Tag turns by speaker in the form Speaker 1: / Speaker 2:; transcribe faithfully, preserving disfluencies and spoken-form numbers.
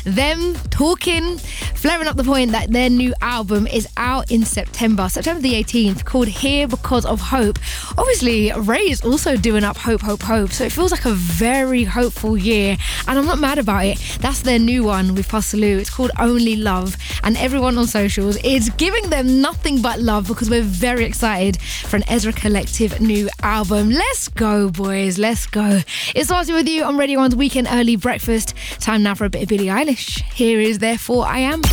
Speaker 1: them talking, flaring up the point that their new album is out in September, September the eighteenth, called Here Because of Hope. Obviously, Ray is also doing up Hope, Hope, Hope, so it feels like a very hopeful year, and I'm not mad about it. That's their new one with Pussaloo. It's called Only Love, and everyone on socials is giving them nothing but love because we're very excited for an Ezra Collective new album. Let's go, boys, let's go. It started with you on Radio one's Weekend Early Breakfast. Time now for a bit of Billie Eilish. Here is Therefore I Am.